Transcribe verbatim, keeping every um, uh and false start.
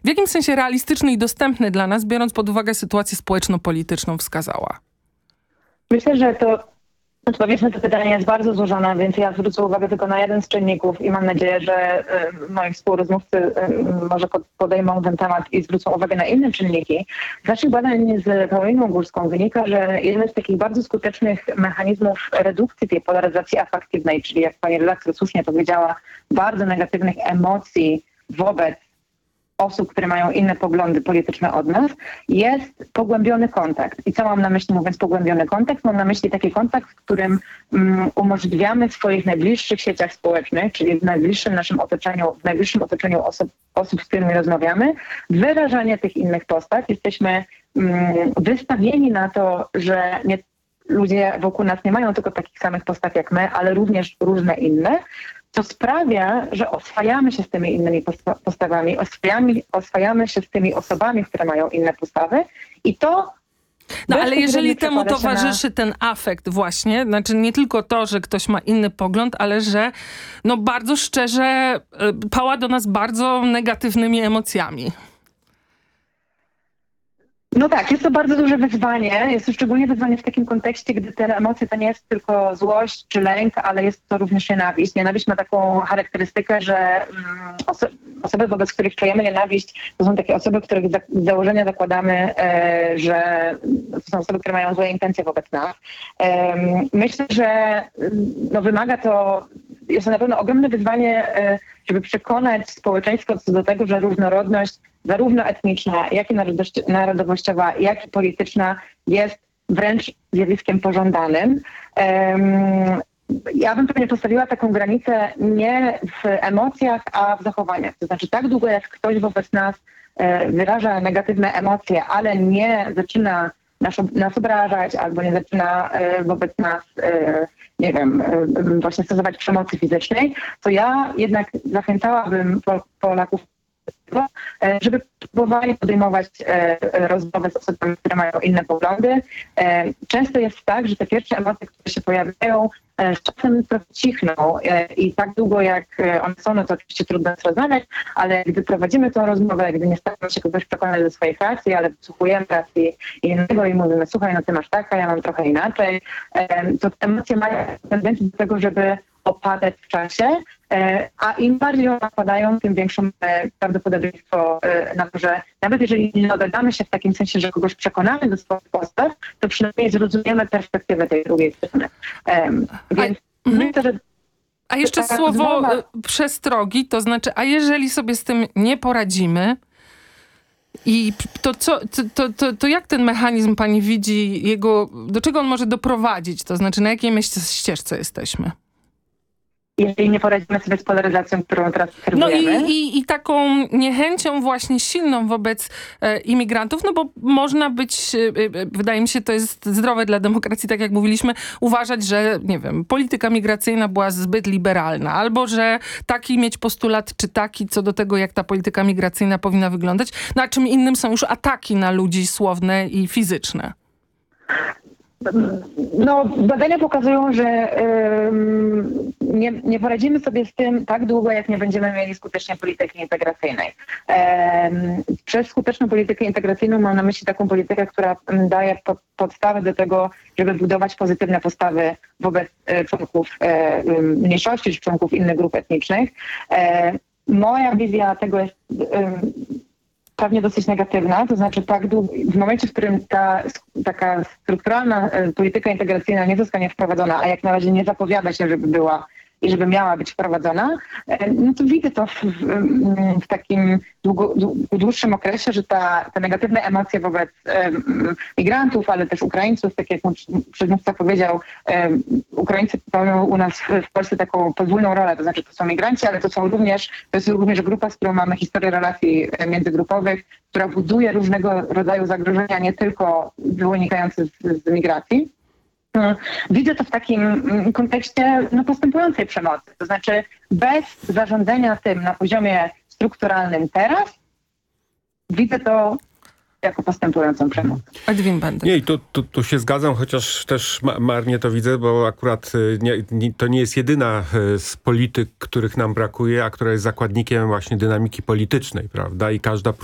w jakim sensie realistyczny i dostępny dla nas, biorąc pod uwagę sytuację społeczno-polityczną, wskazała? Myślę, że to odpowiedź na to pytanie jest bardzo złożona, więc ja zwrócę uwagę tylko na jeden z czynników i mam nadzieję, że y, moi współrozmówcy y, może pod, podejmą ten temat i zwrócą uwagę na inne czynniki. Z naszych badań z Pauliną Górską wynika, że jeden z takich bardzo skutecznych mechanizmów redukcji tej polaryzacji afektywnej, czyli jak pani redaktor słusznie powiedziała, bardzo negatywnych emocji wobec osób, które mają inne poglądy polityczne od nas, jest pogłębiony kontakt. I co mam na myśli, mówiąc pogłębiony kontakt? Mam na myśli taki kontakt, w którym um, umożliwiamy w swoich najbliższych sieciach społecznych, czyli w najbliższym naszym otoczeniu, w najbliższym otoczeniu osób, osób, z którymi rozmawiamy, wyrażanie tych innych postaw. Jesteśmy um, wystawieni na to, że nie, ludzie wokół nas nie mają tylko takich samych postaw jak my, ale również różne inne, co sprawia, że oswajamy się z tymi innymi postawami, oswajamy, oswajamy się z tymi osobami, które mają inne postawy i to... No ale jeżeli temu towarzyszy na... ten afekt właśnie, znaczy nie tylko to, że ktoś ma inny pogląd, ale że no bardzo szczerze pała do nas bardzo negatywnymi emocjami. No tak, jest to bardzo duże wyzwanie. Jest to szczególnie wyzwanie w takim kontekście, gdy te emocje to nie jest tylko złość czy lęk, ale jest to również nienawiść. Nienawiść ma taką charakterystykę, że mm, oso- osoby, wobec których czujemy nienawiść, to są takie osoby, których za- z założenia zakładamy, e, że to są osoby, które mają złe intencje wobec nas. E, myślę, że no, wymaga to, jest to na pewno ogromne wyzwanie, e, żeby przekonać społeczeństwo co do tego, że różnorodność zarówno etniczna, jak i narodowościowa, jak i polityczna jest wręcz zjawiskiem pożądanym. Um, ja bym pewnie postawiła taką granicę nie w emocjach, a w zachowaniach. To znaczy tak długo, jak ktoś wobec nas e, wyraża negatywne emocje, ale nie zaczyna nas, nas obrażać albo nie zaczyna e, wobec nas, e, nie wiem, e, właśnie stosować przemocy fizycznej, to ja jednak zachęcałabym Polaków, żeby próbowali podejmować rozmowy z osobami, które mają inne poglądy. Często jest tak, że te pierwsze emocje, które się pojawiają, z czasem trochę cichną i tak długo jak one są, no to oczywiście trudno jest rozmawiać, ale gdy prowadzimy tę rozmowę, gdy nie staramy się kogoś przekonać do swoich racji, ale wysłuchujemy racji innego i mówimy, słuchaj, no ty masz tak, a ja mam trochę inaczej, to te emocje mają tendencję do tego, żeby opadać w czasie, a im bardziej one opadają, tym większą prawdopodobieństwo na to, że nawet jeżeli nie dogadamy się w takim sensie, że kogoś przekonamy do swoich postaw, to przynajmniej zrozumiemy perspektywę tej drugiej strony. Um, więc a, myślę, że a jeszcze słowo rozmowa... przestrogi, to znaczy, a jeżeli sobie z tym nie poradzimy, i to, co, to, to, to jak ten mechanizm pani widzi, jego, do czego on może doprowadzić? To znaczy, na jakiej my ścieżce jesteśmy? Jeżeli nie poradzimy sobie z polaryzacją, którą teraz obserwujemy. No i, i, i taką niechęcią właśnie silną wobec e, imigrantów, no bo można być, e, e, wydaje mi się, to jest zdrowe dla demokracji, tak jak mówiliśmy, uważać, że, nie wiem, polityka migracyjna była zbyt liberalna, albo że taki mieć postulat, czy taki, co do tego, jak ta polityka migracyjna powinna wyglądać. No a czym innym są już ataki na ludzi słowne i fizyczne. No, badania pokazują, że ym, nie, nie poradzimy sobie z tym tak długo, jak nie będziemy mieli skutecznie polityki integracyjnej. Ym, przez skuteczną politykę integracyjną mam na myśli taką politykę, która daje pod, podstawę do tego, żeby budować pozytywne postawy wobec y, członków y, mniejszości czy członków innych grup etnicznych. Y, moja wizja tego jest y, pewnie dosyć negatywna, to znaczy tak w momencie, w którym ta taka strukturalna polityka integracyjna nie zostanie wprowadzona, a jak na razie nie zapowiada się, żeby była i żeby miała być wprowadzona, no to widzę to w, w, w takim długo, dłuższym okresie, że ta, te negatywne emocje wobec um, migrantów, ale też Ukraińców, tak jak mój przedmówca powiedział, um, Ukraińcy pełnią u nas w, w Polsce taką podwójną rolę, to znaczy to są migranci, ale to są również, to jest również grupa, z którą mamy historię relacji międzygrupowych, która buduje różnego rodzaju zagrożenia, nie tylko wynikające z, z migracji. Widzę to w takim kontekście no, postępującej przemocy. To znaczy bez zarządzania tym na poziomie strukturalnym teraz, widzę to jako postępującą przemoc. Nie, i tu, tu, tu się zgadzam, chociaż też marnie to widzę, bo akurat nie, nie, to nie jest jedyna z polityk, których nam brakuje, a która jest zakładnikiem właśnie dynamiki politycznej, prawda? I każda